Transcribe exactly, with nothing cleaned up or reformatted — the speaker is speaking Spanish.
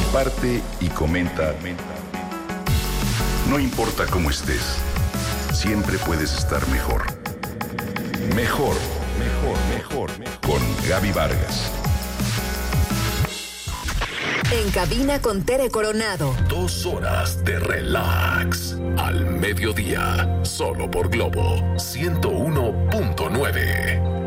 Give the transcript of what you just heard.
comparte y comenta. No importa cómo estés, siempre puedes estar mejor. Mejor, mejor, mejor, mejor. Con Gaby Vargas. En cabina con Tere Coronado. Dos horas de relax. Al mediodía. Solo por Globo ciento uno punto nueve.